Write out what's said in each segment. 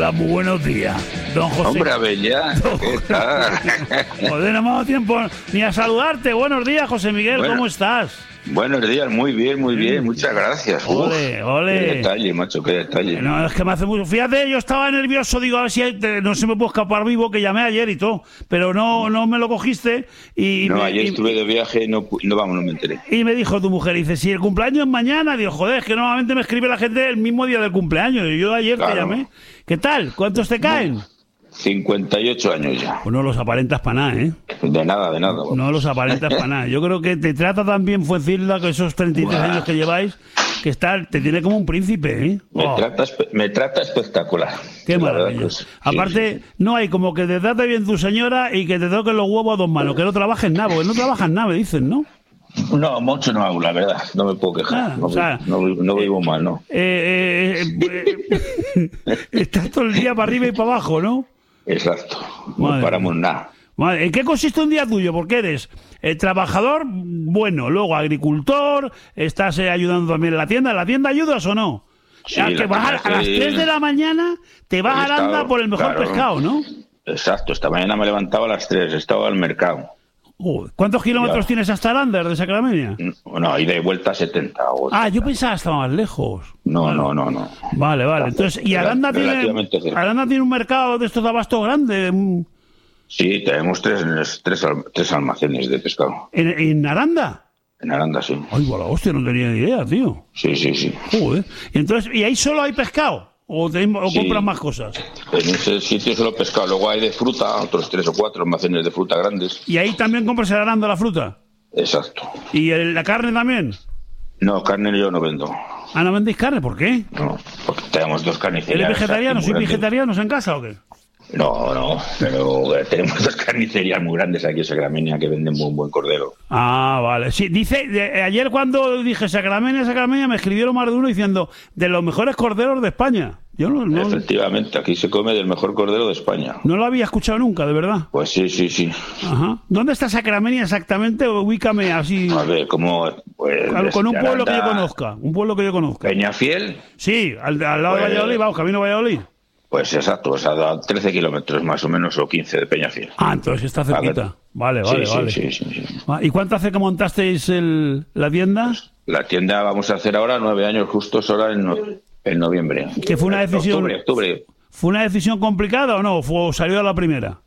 Hola, muy buenos días, don José. Hombre, Abella, ¿qué tal? Joder, no me ha dado tiempo ni a saludarte. Buenos días, José Miguel, Bueno, ¿cómo estás? Buenos días, muy bien, muchas gracias. Ole, ole. Qué detalle, macho, qué detalle. No, es que me hace mucho... Fíjate, yo estaba nervioso, digo, a ver si no se me puede escapar vivo, que llamé ayer y todo, pero no me lo cogiste y... No, ayer estuve de viaje, no me enteré. Y me dijo tu mujer, dice, si el cumpleaños es mañana, digo, joder, es que normalmente me escribe la gente el mismo día del cumpleaños, y yo ayer te llamé. ¿Qué tal? ¿Cuántos te caen? 58 años ya. Pues no los aparentas para nada, ¿eh? De nada. Bueno. No los aparentas para nada. Yo creo que te trata tan bien Fuenzilda con esos 33 años que lleváis, que te tiene como un príncipe, ¿eh? Me trata espectacular. Qué maravilla. Pues, Aparte, sí. No hay como que te trate bien tu señora y que te toquen los huevos a dos manos, que no trabajes nada, porque no trabajas nada, me dicen, ¿no? No, mucho no hago, la verdad. No me puedo quejar. No vivo mal, ¿no? Estás todo el día para arriba y para abajo, ¿no? Exacto. No paramos nada. Madre, ¿en qué consiste un día tuyo? Porque eres trabajador, bueno, luego agricultor, estás ayudando también en la tienda. ¿En la tienda ayudas o no? Sí, a las 3 de la mañana te vas a Aranda por el mejor pescado, ¿no? Exacto, esta mañana me levantaba a las 3, estaba al mercado. ¿Cuántos kilómetros tienes hasta Aranda, de Sacramenia? No, ida y vuelta 70. Yo pensaba que estaba más lejos. No. Vale. Entonces, ¿y Aranda tiene un mercado de estos de abasto grande? Sí, tenemos tres almacenes de pescado. ¿En Aranda? En Aranda, sí. Ay, la hostia, no tenía ni idea, tío. Sí. Joder. ¿Y ahí solo hay pescado? ¿O compran más cosas? En ese sitio solo pescado. Luego hay de fruta, otros 3 o 4 almacenes de fruta grandes. ¿Y ahí también compras en Aranda la fruta? Exacto. ¿Y la carne también? No, carne yo no vendo. ¿No vendéis carne? ¿Por qué? No, porque tenemos 2 carnicerías. ¿Eres vegetariano? ¿Sois vegetarianos en casa o qué? No, pero tenemos 2 carnicerías muy grandes aquí en Sacramenia que venden muy buen cordero. Vale. Sí, dice, ayer cuando dije Sacramenia, me escribieron más de uno diciendo de los mejores corderos de España. Yo no Efectivamente, aquí se come del mejor cordero de España. No lo había escuchado nunca, de verdad. Pues sí. Ajá. ¿Dónde está Sacramenia exactamente? Ubícame así. A ver, ¿cómo? Pues, con un pueblo que yo conozca. ¿Peñafiel? Sí, al lado de Valladolid, vamos, camino a Valladolid. Pues exacto, a 13 kilómetros más o menos, o 15 de Peñafiel. Entonces está cerquita. Vale. Sí. ¿Y cuánto hace que montasteis la tienda? Pues la tienda vamos a hacer ahora 9 años justos ahora en noviembre. ¿Que fue una decisión? Octubre. ¿Fue una decisión complicada o no? ¿Salió a la primera?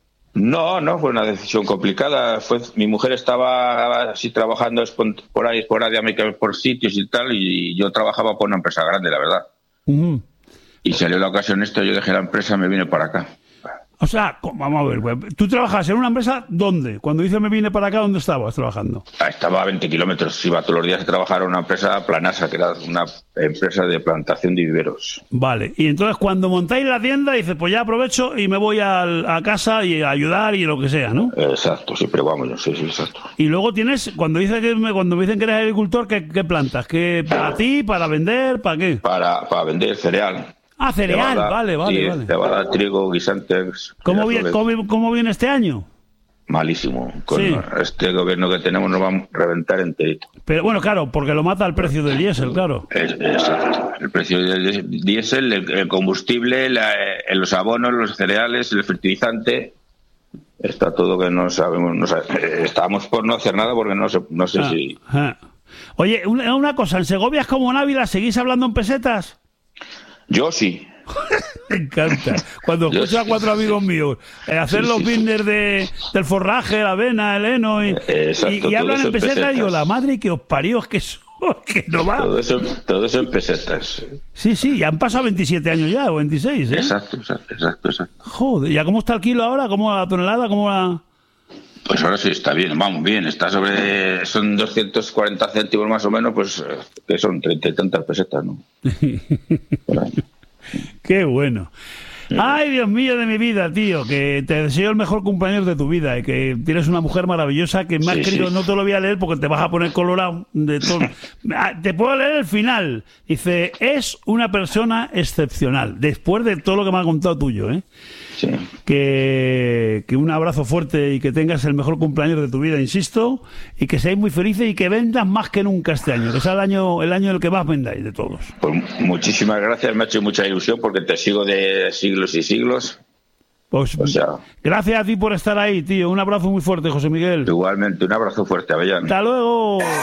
No fue una decisión complicada. Mi mujer estaba así trabajando por ahí esporádicamente por sitios y tal, y yo trabajaba por una empresa grande, la verdad. Uh-huh. Y salió la ocasión yo dejé la empresa y me vine para acá. O sea, vamos a ver, ¿tú trabajas en una empresa dónde? Cuando dices me vine para acá, ¿dónde estabas trabajando? Estaba a 20 kilómetros, iba todos los días a trabajar en una empresa Planasa, que era una empresa de plantación de viveros. Vale, y entonces cuando montáis la tienda, dices, pues ya aprovecho y me voy a casa y a ayudar y lo que sea, ¿no? Exacto, siempre vamos, sí, exacto. Y luego tienes, cuando me dicen que eres agricultor, ¿qué plantas? ¿Qué para ti, para vender, para qué? Para vender cereal. Cereal, vale. Cebada, trigo, guisantes. ¿Cómo viene este año? Malísimo. Con este gobierno que tenemos nos va a reventar enterito. Pero bueno, claro, porque lo mata el precio del diésel, claro. Exacto. El precio del diésel, el combustible, los abonos, los cereales, el fertilizante. Está todo que no sabemos. Estamos por no hacer nada porque no sé si... Oye, una cosa, ¿en Segovia es como en Ávila? ¿Seguís hablando en pesetas? Yo sí. Me encanta. Cuando escucho a 4 amigos míos hacer los business del forraje, la avena, el heno y hablan en pesetas, digo, la madre que os parió, es que no va. Todo eso en pesetas. Sí, ya han pasado 27 años ya, o 26, ¿eh? Exacto. Joder, ¿ya cómo está el kilo ahora? ¿Cómo la tonelada? ¿Cómo la...? Pues ahora sí está bien, vamos bien, son 240 céntimos más o menos, pues que son 30 y tantas pesetas, ¿no? Qué bueno. Ay, Dios mío de mi vida, tío, que te deseo el mejor cumpleaños de tu vida y que tienes una mujer maravillosa que me ha escrito, no te lo voy a leer porque te vas a poner colorado de todo. Te puedo leer el final. Dice, es una persona excepcional, después de todo lo que me ha contado tuyo, ¿eh? Sí. Que un abrazo fuerte y que tengas el mejor cumpleaños de tu vida, insisto, y que seáis muy felices y que vendas más que nunca este año, que sea el año en el que más vendáis de todos. Pues muchísimas gracias, me ha hecho mucha ilusión porque te sigo de siglos siglos y siglos. Pues, O sea, gracias a ti por estar ahí, tío. Un abrazo muy fuerte, José Miguel. igualmente, un abrazo fuerte, Avellán. ¡Hasta luego!